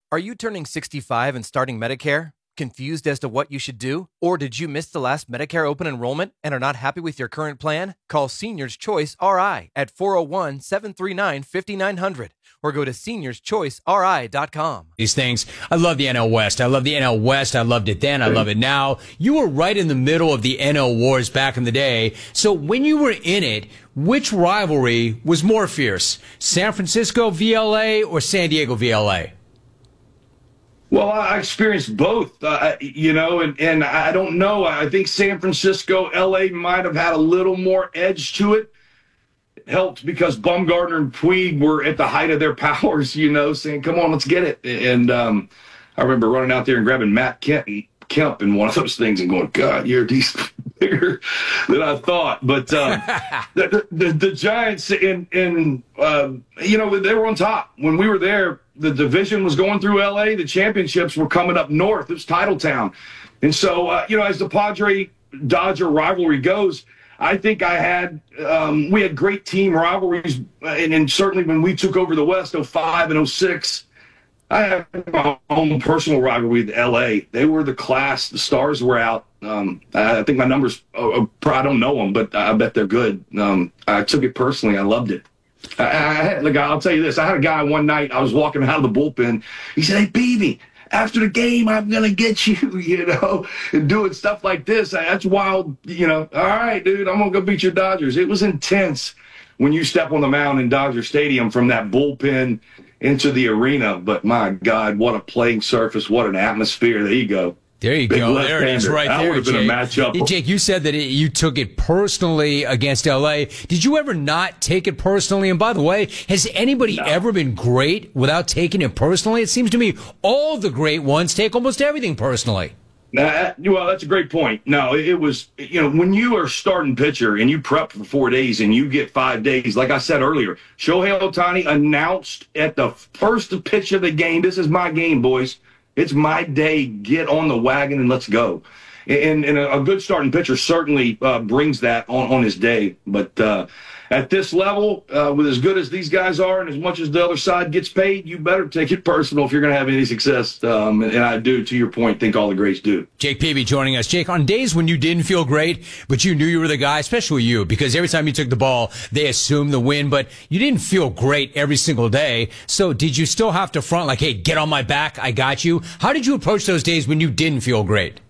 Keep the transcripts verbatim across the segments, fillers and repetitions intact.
Are you turning sixty-five and starting Medicare? Confused as to what you should do? Or did you miss the last Medicare open enrollment and are not happy with your current plan? Call Seniors Choice R I at four oh one, seven three nine, five nine zero zero or go to seniors choice r i dot com. These things. I love the N L West. I love the N L West. I loved it then. I love it now. You were right in the middle of the N L wars back in the day. So when you were in it, which rivalry was more fierce? San Francisco V L A or San Diego V L A? Well, I experienced both, uh, you know, and, and I don't know. I think San Francisco, L A might have had a little more edge to it. It helped because Bumgarner and Puig were at the height of their powers, you know, saying, come on, let's get it. And um, I remember running out there and grabbing Matt Kemp, Kemp in one of those things and going, God, you're decent bigger than I thought. But um, the, the, the Giants, in, in uh, you know, they were on top. When we were there, the division was going through L A. The championships were coming up north. It was Titletown. And so, uh, you know, as the Padre-Dodger rivalry goes, I think I had um, – we had great team rivalries. And, and certainly when we took over the West, oh five and oh six, I had my own personal rivalry with L A. They were the class. The stars were out. Um, I think my numbers uh, – I don't know them, but I bet they're good. Um, I took it personally. I loved it. I, I had, like, I'll tell you this. I had a guy one night, I was walking out of the bullpen. He said, hey, Peavy, after the game, I'm going to get you, you know, and doing stuff like this. That's wild, you know. All right, dude, I'm going to go beat your Dodgers. It was intense when you step on the mound in Dodger Stadium from that bullpen into the arena. But, my God, what a playing surface. What an atmosphere. There you go. There you Big go. There it is right that there, would have been Jake. a matchup. Jake, you said that it, you took it personally against L A. Did you ever not take it personally? And by the way, has anybody no. ever been great without taking it personally? It seems to me all the great ones take almost everything personally. Nah, well, that's a great point. No, it was, you know, when you are starting pitcher and you prep for four days and you get five days, like I said earlier, Shohei Ohtani announced at the first pitch of the game, this is my game, boys. It's my day. Get on the wagon and let's go. And, and a good starting pitcher certainly uh, brings that on, on his day. But uh, at this level, uh, with as good as these guys are and as much as the other side gets paid, you better take it personal if you're going to have any success. Um, and, and I do, to your point, think all the greats do. Jake Peavy joining us. Jake, on days when you didn't feel great, but you knew you were the guy, especially you, because every time you took the ball, they assumed the win, but you didn't feel great every single day. So did you still have to front like, hey, get on my back, I got you? How did you approach those days when you didn't feel great?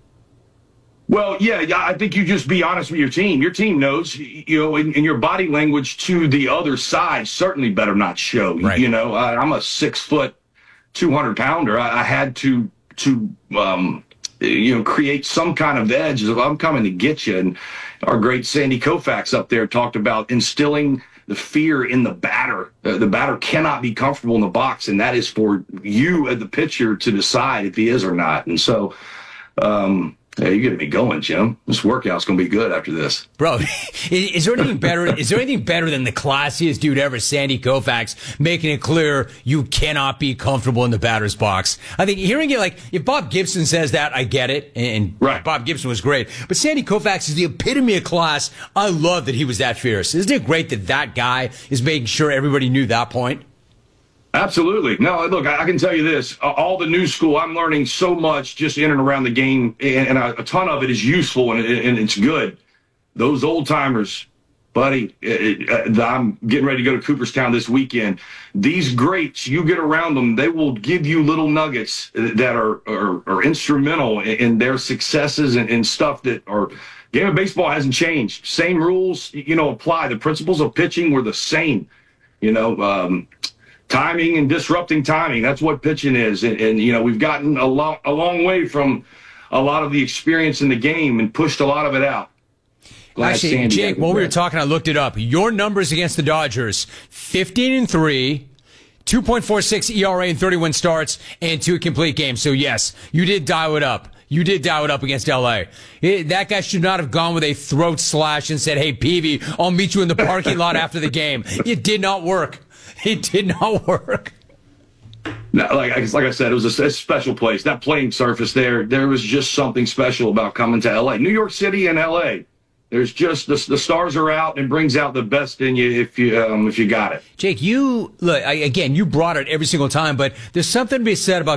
Well, yeah, I think you just be honest with your team. Your team knows, you know, and, and your body language to the other side certainly better not show. Right. You know, I, I'm a six foot, two hundred pounder. I, I had to to um, you know create some kind of edge. If I'm coming to get you, and our great Sandy Koufax up there talked about instilling the fear in the batter. Uh, the batter cannot be comfortable in the box, and that is for you as the pitcher to decide if he is or not. And so. Um, Hey, you're going to be going, Jim. This workout's going to be good after this. Bro, is, is there anything better? Is there anything better than the classiest dude ever, Sandy Koufax, making it clear you cannot be comfortable in the batter's box? I think hearing it, like, if Bob Gibson says that, I get it. And right. Bob Gibson was great. But Sandy Koufax is the epitome of class. I love that he was that fierce. Isn't it great that that guy is making sure everybody knew that point? Absolutely. No, look, I, I can tell you this. Uh, all the new school, I'm learning so much just in and around the game, and, and a, a ton of it is useful, and, and it's good. Those old-timers, buddy, it, it, I'm getting ready to go to Cooperstown this weekend. These greats, you get around them, they will give you little nuggets that are, are, are instrumental in, in their successes and, and stuff that are – game of baseball hasn't changed. Same rules, you know, apply. The principles of pitching were the same, you know um, – timing and disrupting timing. That's what pitching is. And, and you know, we've gotten a, long, a long way from a lot of the experience in the game and pushed a lot of it out. Glad Actually, Sandy Jake, while we were talking, I looked it up. Your numbers against the Dodgers, fifteen and three, two point four six E R A in thirty-one starts, and two complete games. So, yes, you did dial it up. You did dial it up against L A. It, that guy should not have gone with a throat slash and said, hey, Peavy, I'll meet you in the parking lot after the game. It did not work. It did not work. No, like, like I said, it was a, a special place. That playing surface there, there was just something special about coming to L A. New York City and L A. There's just the, the stars are out and it brings out the best in you if you um, if you got it. Jake, you look I, again. You brought it every single time, but there's something to be said about